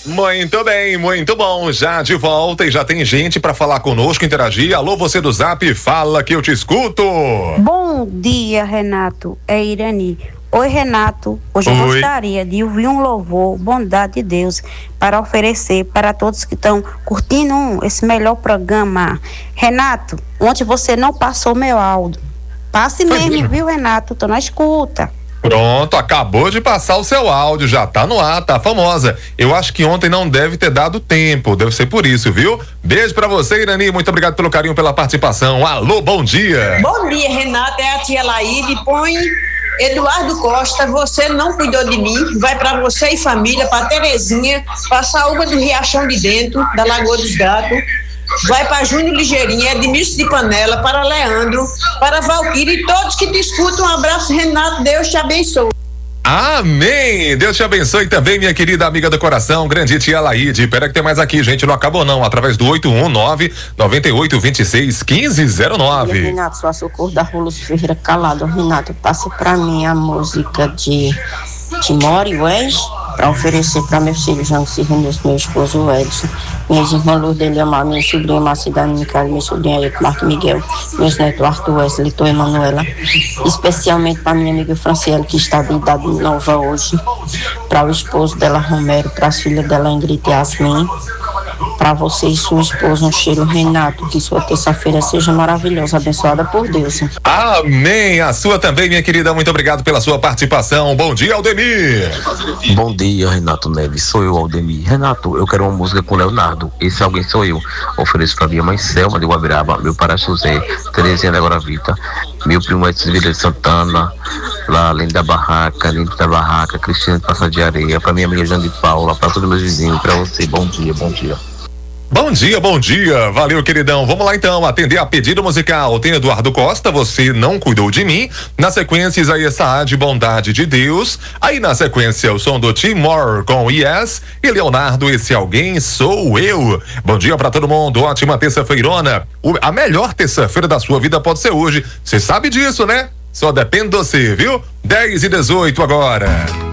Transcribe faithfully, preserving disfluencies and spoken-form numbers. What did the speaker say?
Muito bem, muito bom. Já de volta e já tem gente para falar conosco, interagir. Alô, você do Zap, fala que eu te escuto. Bom dia, Renato. É Irani. Oi, Renato. Hoje eu Oi. gostaria de ouvir um louvor, bondade de Deus, para oferecer para todos que estão curtindo esse melhor programa. Renato, ontem você não passou meu áudio. Passe Foi mesmo, mesmo? viu, Renato? Tô na escuta. Pronto, acabou de passar o seu áudio, já tá no ar, tá famosa. Eu acho que ontem não deve ter dado tempo, deve ser por isso, viu? Beijo pra você, Irani, muito obrigado pelo carinho, pela participação. Alô, bom dia. Bom dia, Renata, é a tia Laíde. Põe Eduardo Costa, você não cuidou de mim, vai pra você e família, pra Terezinha, pra Saúba do Riachão de Dentro, da Lagoa dos Gatos, vai pra Júnior Ligeirinha, Edmilson de Panela, para Leandro, para Valquíria e todos que te escutam. Um abraço, Renato, Deus te abençoe. Amém! Deus te abençoe também, minha querida amiga do coração, grande tia Laíde. Pera que tem mais aqui, gente, não acabou não, através do oito um nove, nove oito dois seis, um cinco zero nove. Renato, sou a Socorro da Rolos Ferreira Calado. Renato, passe pra mim a música de Timóteo Wes, para oferecer para meus filhos João Cirrus, meu esposo Edson, minhas irmãs Lourdes Eliamar, minha sobrinha Macidane Micael, minha sobrinha Eco Marco Miguel, meus netos Arthur Wesley, Tô Emanuela, especialmente para minha amiga Franciele, que está de idade nova hoje, para o esposo dela Romero, para as filhas dela Ingrid e Yasmin, para você e sua esposa um cheiro, Renato, que sua terça-feira seja maravilhosa, abençoada por Deus. Amém! A sua também, minha querida, muito obrigado pela sua participação. Bom dia, Aldemir! Bom dia, Renato Neves, sou eu, Aldemir. Renato, eu quero uma música com Leonardo, esse alguém sou eu. Ofereço pra minha mãe Selma de Guabiraba, meu para José, Terezinha da Guaravita, meu primo Edson Vila de Santana, lá além da barraca, dentro da barraca, Cristina de Passa de Areia, pra minha amiga Jane de Paula, pra todos meus vizinhos, pra você, bom dia, bom dia. Bom dia, bom dia. Valeu, queridão. Vamos lá então, atender a pedido musical. Tem Eduardo Costa, Você Não Cuidou de Mim. Na sequência, Isaías Saad, Bondade de Deus. Aí na sequência, o som do Timor com Yes. E Leonardo, Esse Alguém Sou Eu. Bom dia pra todo mundo. Ótima terça-feirona. O- A melhor terça-feira da sua vida pode ser hoje. Você sabe disso, né? Só depende de você, viu? dez e dezoito agora.